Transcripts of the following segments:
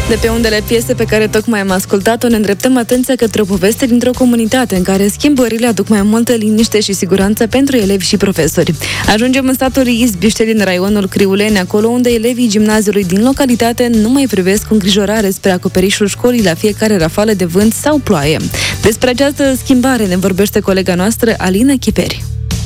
De pe undele piese pe care tocmai am ascultat-o, ne îndreptăm atenția către o poveste dintr-o comunitate în care schimbările aduc mai multă liniște și siguranță pentru elevi și profesori. Ajungem în satul Izbiște din raionul Criuleni, acolo unde elevii gimnaziului din localitate nu mai privesc cu îngrijorare spre acoperișul școlii la fiecare rafală de vânt sau ploaie. Despre această schimbare ne vorbește colega noastră, Alina Chiperi.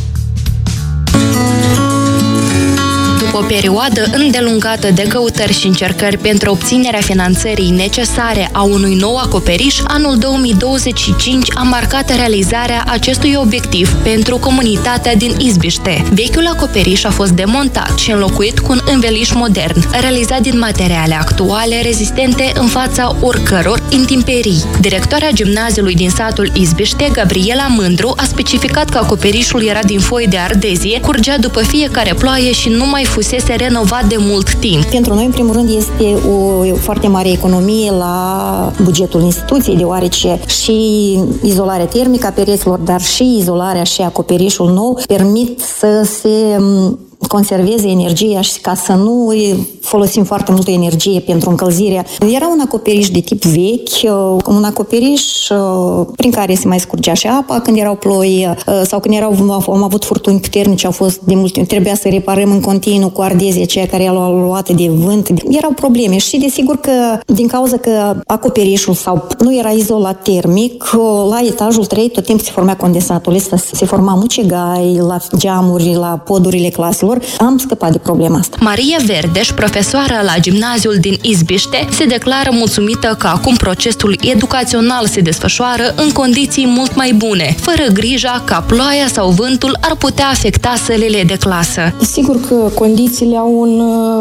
O perioadă îndelungată de căutări și încercări pentru obținerea finanțării necesare a unui nou acoperiș, anul 2025 a marcat realizarea acestui obiectiv pentru comunitatea din Izbiște. Vechiul acoperiș a fost demontat și înlocuit cu un înveliș modern, realizat din materiale actuale, rezistente în fața oricăror intemperii. Directoarea gimnaziului din satul Izbiște, Gabriela Mândru, a specificat că acoperișul era din foi de ardezie, curgea după fiecare ploaie și nu mai fusese renovat de mult timp. Pentru noi, în primul rând, este o foarte mare economie la bugetul instituției, deoarece și izolarea termică a pereților, dar și izolarea și acoperișul nou permit să se conserveze energia și ca să nu folosim foarte multă energie pentru încălzirea. Era un acoperiș de tip vechi, un acoperiș prin care se mai scurgea și apa când erau ploi sau când am avut furtuni puternice, au fost de multe, trebuia să reparăm în continuu cu ardezii aceia care erau luate de vânt. Erau probleme și desigur că din cauza că acoperișul sau nu era izolat termic, la etajul 3 tot timpul se formea condensatul ăsta, se forma mucegai la geamuri, la podurile claselor. Am scăpat de problema asta. Maria Verdeș, profesoară la gimnaziul din Izbiște, se declară mulțumită că acum procesul educațional se desfășoară în condiții mult mai bune, fără grija ca ploaia sau vântul ar putea afecta sălile de clasă. Sigur că condițiile au un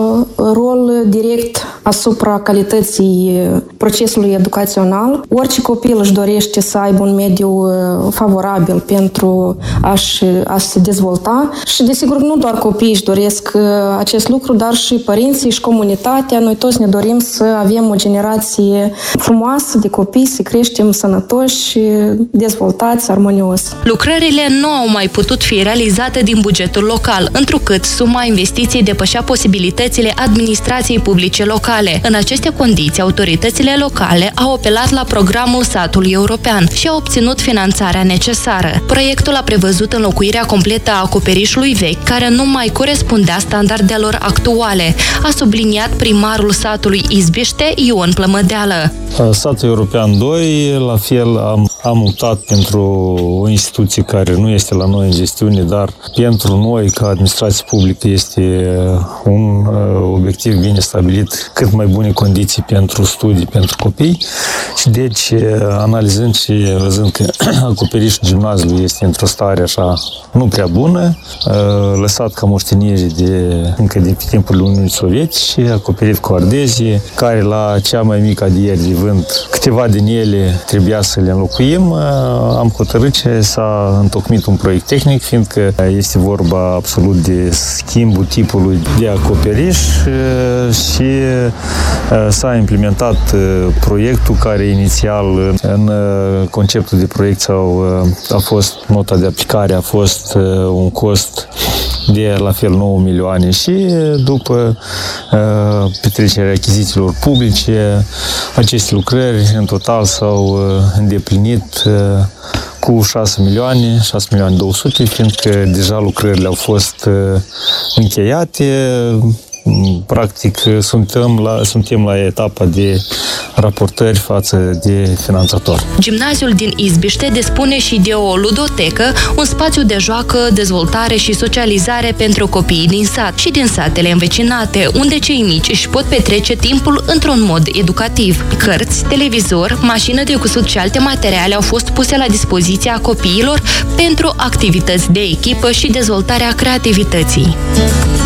rol direct asupra calității procesului educațional. Orice copil își dorește să aibă un mediu favorabil pentru a se dezvolta și desigur nu doar copiii își doresc acest lucru, dar și părinții și comunitatea. Noi toți ne dorim să avem o generație frumoasă de copii, să creștem sănătoși și dezvoltați, armonios. Lucrările nu au mai putut fi realizate din bugetul local, întrucât suma investiției depășea posibilitățile administrației publice locale. În aceste condiții, autoritățile locale au apelat la programul satului european și au obținut finanțarea necesară. Proiectul a prevăzut înlocuirea completă a acoperișului vechi, care nu mai corespundea standardelor actuale, a subliniat primarul satului Izbiște, Ion Plămădeală. Satul European 2, la fel, am optat pentru o instituție care nu este la noi în gestiune, dar pentru noi, ca administrație publică, este un obiectiv bine stabilit, cât mai bune condiții pentru studii, pentru copii. Și deci, analizând și văzând că acoperișul gimnaziului este într-o stare așa nu prea bună, lăsat ca moștenire încă din timpul Uniunii Sovietice, acoperit cu ardezie, care la cea mai mică adiere de vânt, câteva din ele trebuia să le înlocuim. Am hotărât că s-a întocmit un proiect tehnic, fiindcă este vorba absolut de schimbul tipului de acoperiș și s-a implementat proiectul care inițial în conceptul de proiect a fost nota de aplicare, a fost un cost de la fel 9 milioane și după petrecerea achizițiilor publice, aceste lucrări în total s-au îndeplinit cu 6 milioane 200, fiindcă deja lucrările au fost încheiate. Practic, suntem la etapa de raportări față de finanțator. Gimnaziul din Izbiște dispune și de o ludotecă, un spațiu de joacă, dezvoltare și socializare pentru copiii din sat și din satele învecinate, unde cei mici își pot petrece timpul într-un mod educativ. Cărți, televizor, mașină de cusut și alte materiale au fost puse la dispoziția copiilor pentru activități de echipă și dezvoltarea creativității.